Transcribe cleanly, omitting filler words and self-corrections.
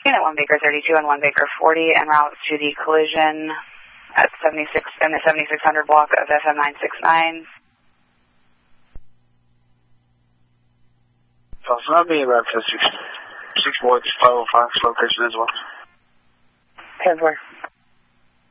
Unit 1 Baker 32 and 1 Baker 40 en route to the collision at 76 in the 7600 block of FM 969. So I'll be about 6 boys, 505 location as well. 10-4.